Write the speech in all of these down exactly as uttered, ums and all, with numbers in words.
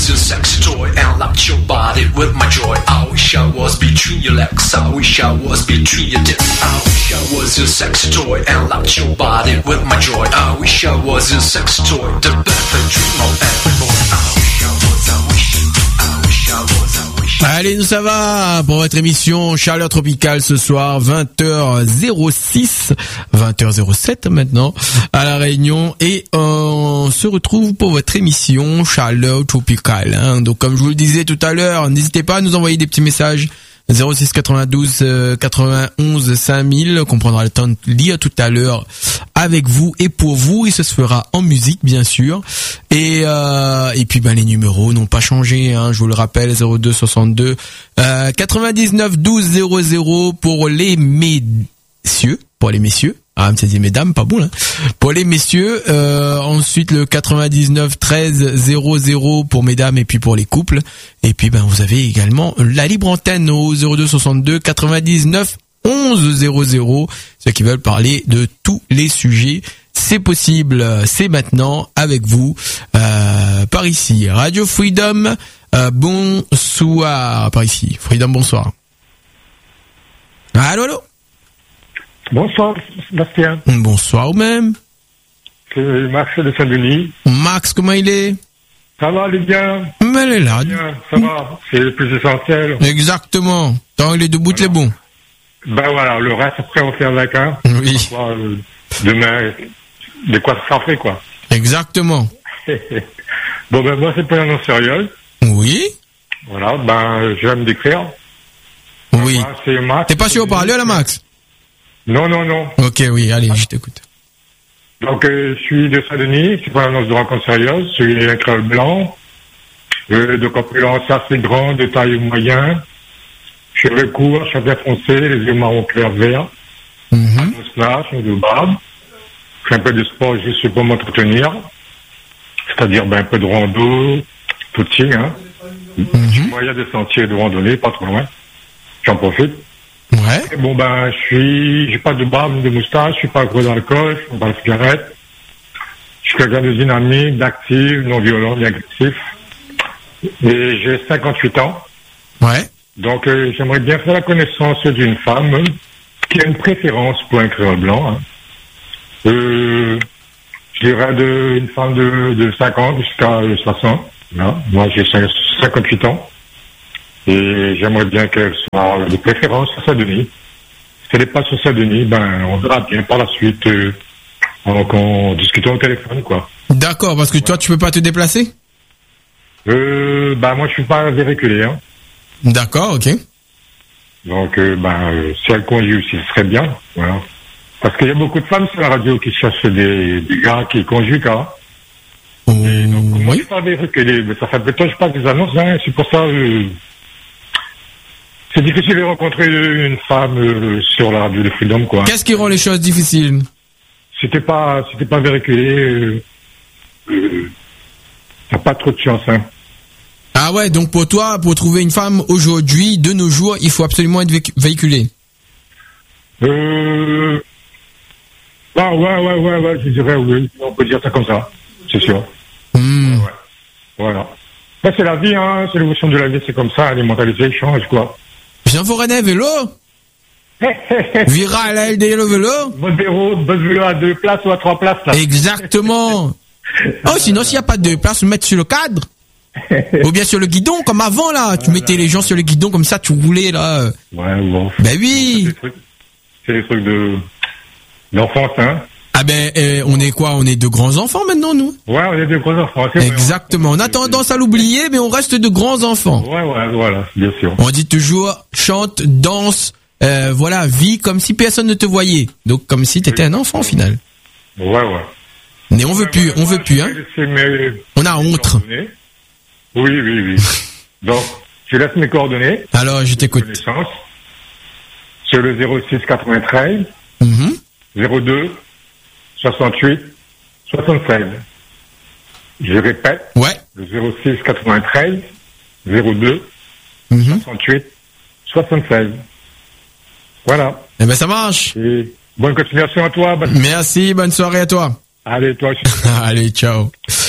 was your sex toy and locked your body with my joy. I wish I was between your legs, I wish I was between your dips. I wish I was your sex toy and locked your body with my joy. I wish I was your sex toy, the perfect dream of every boy. I wish I was, I wish, I wish I was, I wish. Allez, nous ça va pour votre émission Chaleur Tropicale ce soir, vingt heures zéro six, vingt heures zéro sept maintenant, à La Réunion. Et on se retrouve pour votre émission Chaleur Tropicale. Hein. Donc comme je vous le disais tout à l'heure, n'hésitez pas à nous envoyer des petits messages. zéro six quatre-vingt-douze quatre-vingt-onze cinq mille qu'on prendra le temps de lire tout à l'heure avec vous et pour vous, et ce se fera en musique bien sûr. Et euh, et puis ben les numéros n'ont pas changé, hein, je vous le rappelle, zéro deux soixante-deux euh, quatre-vingt-dix-neuf douze zéro zéro pour les messieurs, pour les messieurs. Ah, me dit mesdames, pas bon là. Pour les messieurs, euh, ensuite le quatre-vingt-dix-neuf treize zéro zéro pour mesdames et puis pour les couples. Et puis ben vous avez également la libre antenne au zéro deux soixante-deux quatre-vingt-dix-neuf onze zéro zéro. Ceux qui veulent parler de tous les sujets, c'est possible, c'est maintenant avec vous euh, par ici. Radio Freedom, euh, bonsoir par ici. Freedom, bonsoir. Allô, allô. Bonsoir, Bastien. Bonsoir, ou même. C'est Max de Saint-Denis. Max, comment il est? Ça va, il est bien. Mais elle est là. Bien, ça va, c'est le plus essentiel. Exactement. Tant il est debout, voilà. Les bons. Ben voilà, le reste, après, on fait avec, hein. Oui. Quoi, euh, demain, de quoi ça fait, quoi. Exactement. Bon, ben moi, c'est pas un nom sérieux. Oui. Voilà, ben, je vais me décrire. Oui. Ben, c'est Max. T'es pas sur haut-parleur, là, Max? Non, non, non. Ok, oui, allez, je t'écoute. Donc, euh, je suis de Saint-Denis, c'est pas une annonce de rencontre sérieuse, je suis un crâne blanc, euh, de corpulence assez grande, de taille moyenne, cheveux courts, cheveux foncés, les yeux marron clair vert, mm-hmm. un moustache, de barbe, je fais un peu de sport juste pour m'entretenir, c'est-à-dire ben, un peu de rando, footing, hein. Mm-hmm. Moi, il y a des sentiers de randonnée, pas trop loin, j'en profite. Ouais. Bon ben, je suis, j'ai pas de barbe ni de moustache, je suis pas gros d'alcool, je fume pas de cigarette. Je suis quelqu'un de dynamique, d'actif, non violent, ni agressif. Et j'ai cinquante-huit ans. Ouais. Donc euh, j'aimerais bien faire la connaissance d'une femme qui a une préférence pour un créole blanc. Hein. Euh, je dirais de, une femme de, de cinquante jusqu'à soixante. Là. Moi j'ai cinquante-huit ans. Et j'aimerais bien qu'elle soit de préférence à Saint-Denis. Si elle n'est pas sur Saint-Denis, ben, on verra bien par la suite, euh, en, en discutant au téléphone, quoi. D'accord, parce que toi, tu peux pas te déplacer? Euh, ben, moi, je suis pas véhiculé, hein. D'accord, ok. Donc, euh, ben, euh, si elle conduit aussi, ce serait bien, voilà. Parce qu'il y a beaucoup de femmes sur la radio qui cherchent des, des gars qui conduisent, hein. Oh, Et donc, moi, oui. je suis pas véhiculé, mais ça fait peut-être que je passe des annonces, hein. C'est pour ça, euh, c'est difficile de rencontrer une femme euh, sur la radio de Freedom, quoi. Qu'est-ce qui rend les choses difficiles? C'était pas, c'était pas véhiculé. Euh, euh, t'as pas trop de chance, hein. Ah ouais, donc pour toi, pour trouver une femme aujourd'hui, de nos jours, il faut absolument être véhic- véhiculé. Euh, ah ouais, ouais, ouais, ouais, je dirais oui. On peut dire ça comme ça, c'est sûr. Mmh. Ouais, ouais. Voilà. Ben, c'est la vie, hein. C'est l'évolution de la vie, c'est comme ça. Les mentalités changent, quoi. Jean Forenet, vélo? Viral L D le vélo? Votre vélo, votre vélo à deux places ou à trois places, là. Exactement. Oh, sinon, s'il n'y a pas de deux places, mettre sur le cadre. Ou bien sur le guidon, comme avant, là. Tu mettais les gens sur le guidon, comme ça, tu roulais, là. Ouais, bon. Ben oui. C'est des trucs, c'est des trucs de, d'enfance, hein. Ah ben, euh, on est quoi? On est de grands enfants maintenant, nous? Ouais, on est des gros enfants. C'est Exactement. vrai. On a tendance à l'oublier, mais on reste de grands enfants. Ouais, ouais, voilà, bien sûr. On dit toujours, chante, danse, euh, voilà, vis comme si personne ne te voyait. Donc, comme si t'étais un enfant, au final. Ouais, ouais. Mais on veut plus, on veut plus, hein. Mes... On a honte. Oui, oui, oui. Donc, je laisse mes coordonnées. Alors, je t'écoute. Sur le zéro six quatre-vingt-treize, mm-hmm. zéro deux, soixante-huit, soixante-seize. Je répète. Ouais. Le zéro six quatre-vingt-treize, zéro deux, mm-hmm. soixante-huit, soixante-seize. Voilà. Eh ben, ça marche. Et bonne continuation à toi. Bonne... Merci, bonne soirée à toi. Allez, toi aussi. Allez, ciao.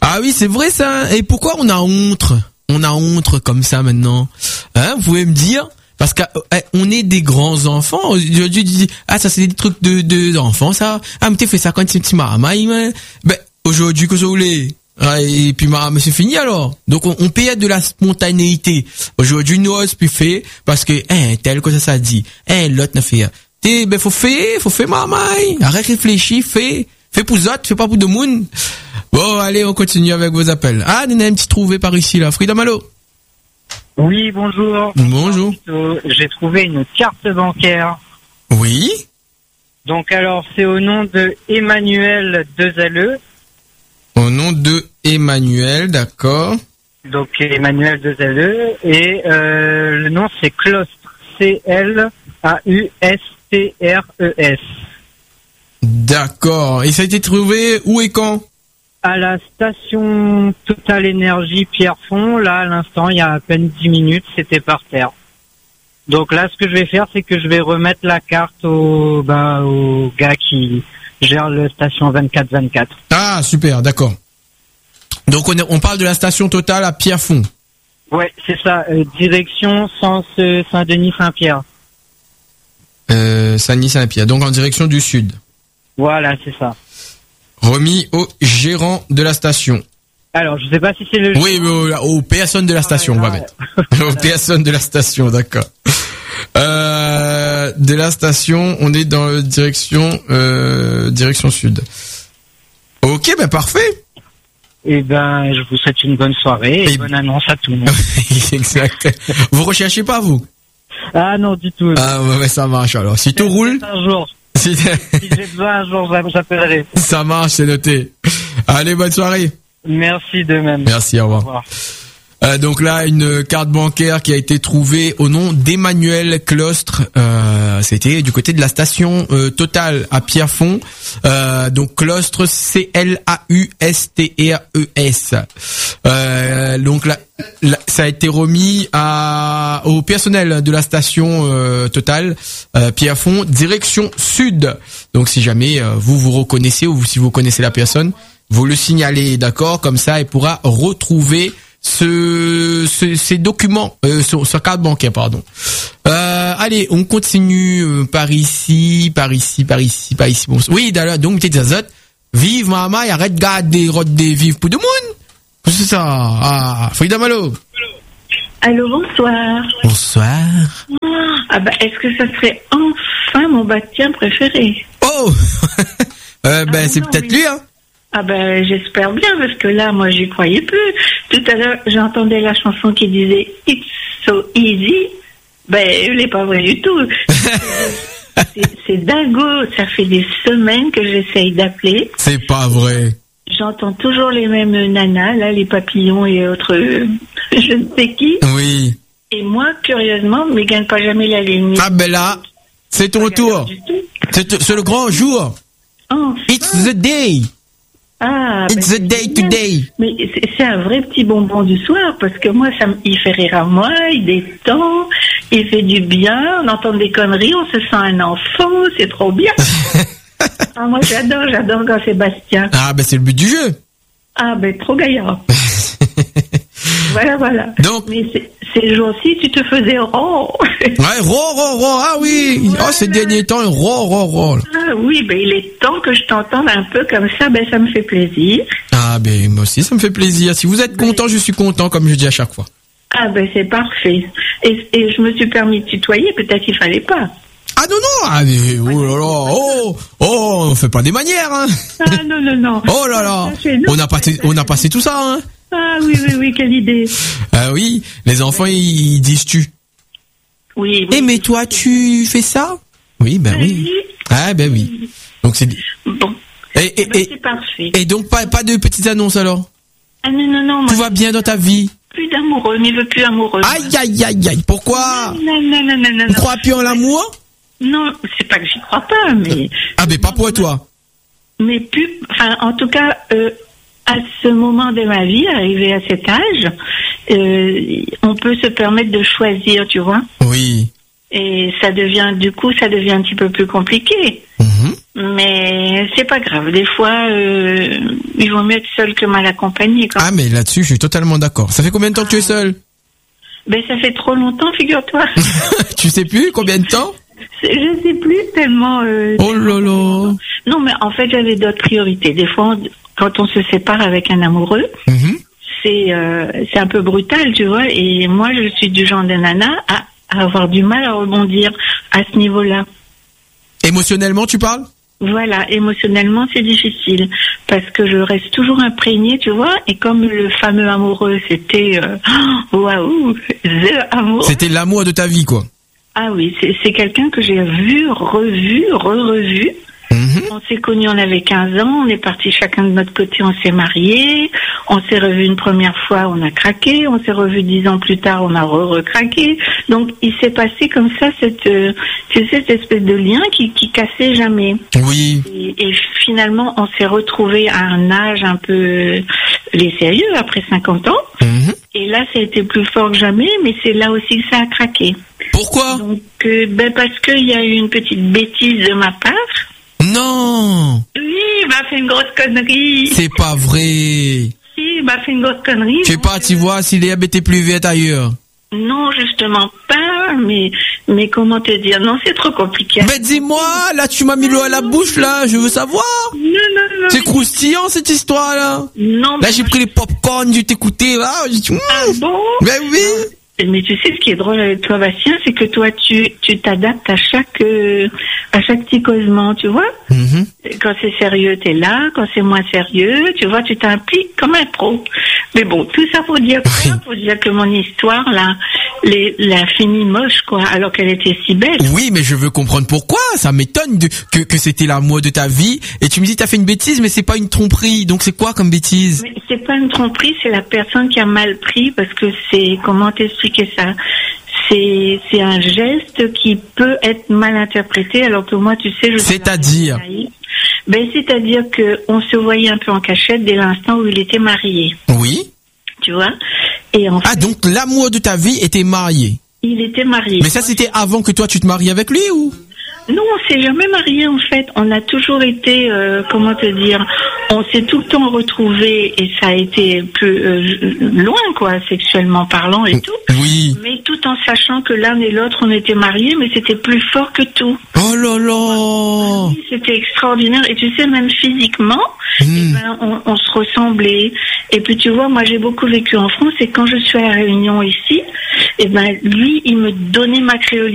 Ah oui, c'est vrai ça. Et pourquoi on a honte? On a honte comme ça maintenant. Hein, vous pouvez me dire? Parce qu'on est des grands enfants. Aujourd'hui, tu dis, ah, ça c'est des trucs de, de, d'enfants, ça. Ah, mais t'as fait ça quand tu es maman, ben, aujourd'hui, que ça voulait. Ah, et puis, maman, c'est fini alors. Donc, on, on paye de la spontanéité. Aujourd'hui, nous, on se plus fait parce que, hein, tel que ça, ça dit. Hein, l'autre n'a fait. T'es, ben, faut faire, faut faire maman. Arrête, réfléchis, fais. Fais pour autres, fais pas pour de monde. Bon, allez, on continue avec vos appels. Ah, il y en a un petit trouvé par ici, là. Frida Malo. Oui, bonjour. Bonjour. J'ai trouvé une carte bancaire. Oui. Donc alors, c'est au nom de Emmanuel Dezalleux. Au nom de Emmanuel, d'accord. Donc Emmanuel Dezalleux. Et euh, le nom, c'est Clostre. C L A U S T R E S. D'accord. Et ça a été trouvé où et quand? À la station Total Énergie Pierrefonds, là, à l'instant, il y a à peine dix minutes, c'était par terre. Donc là, ce que je vais faire, c'est que je vais remettre la carte au, ben, au gars qui gère la station vingt-quatre vingt-quatre. Ah, super, d'accord. Donc on, est, on parle de la station Total à Pierrefonds. Ouais, c'est ça, euh, direction sens euh, Saint-Denis-Saint-Pierre. Euh, Saint-Denis-Saint-Pierre, donc en direction du sud. Voilà, c'est ça. Remis au gérant de la station. Alors, je sais pas si c'est le... Oui, mais aux, aux personnes de la station, ouais, on va ouais. mettre. Aux personnes de la station, d'accord. Euh, de la station, on est dans la direction, euh, direction sud. Ok, ben parfait. Eh ben, je vous souhaite une bonne soirée et, et bonne annonce à tout le monde. Exact. Vous recherchez pas, vous? Ah non, du tout. Ah ouais, ça marche alors. Si tout roule... Un jour. Si, si j'ai besoin un jour, j'appellerai. Ça marche, c'est noté. Allez, bonne soirée. Merci de même. Merci, au revoir. Au revoir. Euh, donc là, une carte bancaire qui a été trouvée au nom d'Emmanuel Clostre. Euh, c'était du côté de la station euh, Total à Pierrefonds. Euh, donc Clostre, C L A U S T R E S. Euh, donc là, là, ça a été remis à au personnel de la station euh, Total euh, Pierrefonds, direction sud. Donc si jamais euh, vous vous reconnaissez ou si vous connaissez la personne, vous le signalez, d'accord? Comme ça, elle pourra retrouver Ce, ce, ces documents, euh, sur, sur carte bancaire, pardon. Euh, allez, on continue euh, par ici, par ici, par ici, par ici. Bon, oui, d'ailleurs, donc, t'es des autres. Vive, maman, et arrête de garder, des vive pour tout le monde. C'est ça. Ah, Frida Malo. Allô, bonsoir. Bonsoir. Ah, bah, est-ce que ça serait enfin mon Bastien préféré? Oh! euh, ben, ah, c'est non, peut-être oui. lui, hein. Ah ben j'espère bien parce que là moi j'y croyais plus. Tout à l'heure j'entendais la chanson qui disait It's so easy. Ben elle n'est pas vraie du tout. c'est, c'est dingo. Ça fait des semaines que j'essaye d'appeler. C'est pas vrai. J'entends toujours les mêmes nanas là, les papillons et autres. Euh, je ne sais qui. Oui. Et moi curieusement je ne gagne pas jamais la ligne. Ah ben là c'est ton tour. C'est, c'est le grand jour. Enfin. It's the day. Ah, It's ben the day today. Mais c'est, c'est un vrai petit bonbon du soir parce que moi, ça, il fait rire à moi, il détend, il fait du bien, on entend des conneries, on se sent un enfant, c'est trop bien. Ah, moi, j'adore, j'adore quand Sébastien. Ah, ben c'est le but du jeu. Ah, ben trop gaillard. Voilà, voilà. Donc, mais c'est, ces jours-ci, tu te faisais ro. Ouais, ro, ro, ro. Ah oui. Voilà. Oh, ces derniers temps, ro, ro, ro. Ah oui, ben il est temps que je t'entende un peu comme ça. Ben ça me fait plaisir. Ah ben moi aussi, ça me fait plaisir. Si vous êtes content, je suis content, comme je dis à chaque fois. Ah ben c'est parfait. Et, et je me suis permis de tutoyer. Peut-être qu'il fallait pas. Ah non non. Ah mais oh là là. Oh oh, on fait pas des manières, hein. Ah non non non. Oh là là. On a passé, on a passé tout ça, hein. Ah oui, oui, oui, quelle idée. Ah oui, les enfants, ils, ils disent tu. Oui, oui. Eh, mais toi, tu fais ça? Oui, ben oui. oui. Ah, ben oui. Donc c'est... Bon. Et, et, ben, et, c'est parfait. Et donc, pas, pas de petites annonces, alors? Ah non, non, non. Tout va bien dans ta vie? Plus d'amoureux, mais veut plus amoureux. Aïe, aïe, aïe, aïe. Pourquoi? Non, non, non, non, non. Tu crois plus en l'amour? Non, c'est pas que j'y crois pas, mais... Ah, mais pas pour toi. Mais plus... Enfin, en tout cas... Euh, à ce moment de ma vie, arrivé à cet âge, euh, on peut se permettre de choisir, tu vois. Oui. Et ça devient, du coup, ça devient un petit peu plus compliqué. Mm-hmm. Mais c'est pas grave. Des fois, euh, il vaut mieux être seul que mal accompagné. Quand Ah, mais là-dessus, je suis totalement d'accord. Ça fait combien de temps que tu es seul? Ben, ça fait trop longtemps, figure-toi. Tu sais plus combien de temps? Je sais plus tellement. Euh, Oh là là. Non, mais en fait, j'avais d'autres priorités. Des fois, on- quand on se sépare avec un amoureux, Mhm. c'est euh, c'est un peu brutal, tu vois. Et moi, je suis du genre de nana à, à avoir du mal à rebondir à ce niveau-là. Émotionnellement, tu parles? Voilà, émotionnellement, c'est difficile parce que je reste toujours imprégnée, tu vois. Et comme le fameux amoureux, c'était euh, waouh, the amour. C'était l'amour de ta vie, quoi. Ah oui, c'est c'est quelqu'un que j'ai vu, revu, re-revu. Mhm. On s'est connus, on avait quinze ans, on est partis chacun de notre côté, on s'est mariés, on s'est revus une première fois, on a craqué, on s'est revus dix ans plus tard, on a re-recraqué. Donc il s'est passé comme ça cette, euh, tu sais, cette espèce de lien qui, qui cassait jamais. Oui. Et, et finalement, on s'est retrouvés à un âge un peu euh, les sérieux, après cinquante ans. Mhm. Et là, ça a été plus fort que jamais, mais c'est là aussi que ça a craqué. Pourquoi? Donc, euh, ben parce qu'il y a eu une petite bêtise de ma part. Non. Oui, il m'a fait une grosse connerie. C'est pas vrai. Si, il m'a fait une grosse connerie. Je sais pas, tu vois, si Léa était plus vite ailleurs. Non, justement pas, mais, mais comment te dire? Non, c'est trop compliqué. Mais dis-moi, là, tu m'as mis l'eau à la bouche, là, je veux savoir. Non, non, non. C'est croustillant, cette histoire-là. Non, Là, mais j'ai pris les pop-corn, j'ai t'écouté, là, j'ai dit, ah mmh. bon? Ben oui. Mais tu sais, ce qui est drôle avec toi, Bastien, c'est que toi, tu, tu t'adaptes à chaque, euh, à chaque petit causement, tu vois? Mhm. Quand c'est sérieux, t'es là. Quand c'est moins sérieux, tu vois, tu t'impliques comme un pro. Mais bon, tout ça pour dire quoi? Pour dire que mon histoire, là, les, l'a fini moche, quoi, alors qu'elle était si belle. Oui, mais je veux comprendre pourquoi. Ça m'étonne de, que, que c'était l'amour de ta vie. Et tu me dis, t'as fait une bêtise, mais c'est pas une tromperie. Donc c'est quoi comme bêtise? Mais c'est pas une tromperie, c'est la personne qui a mal pris, parce que c'est, comment t'expliquer ça? C'est, c'est un geste qui peut être mal interprété, alors que moi, tu sais, je... C'est-à-dire? Ben, c'est-à-dire que on se voyait un peu en cachette dès l'instant où il était marié, Oui. tu vois? Et en Ah, fait, donc l'amour de ta vie était marié. il était marié. Mais ça, c'était avant que toi, tu te maries avec lui, ou? Non, on s'est jamais marié en fait. On a toujours été, euh, comment te dire, on s'est tout le temps retrouvés et ça a été plus euh, loin quoi, sexuellement parlant et tout. Oui. Mais tout en sachant que l'un et l'autre on était mariés, mais c'était plus fort que tout. Oh là là. C'était extraordinaire et tu sais même physiquement, Hmm. eh ben, on, on se ressemblait. Et puis tu vois, moi j'ai beaucoup vécu en France et quand je suis à la Réunion ici, et ben lui il me donnait ma créolité.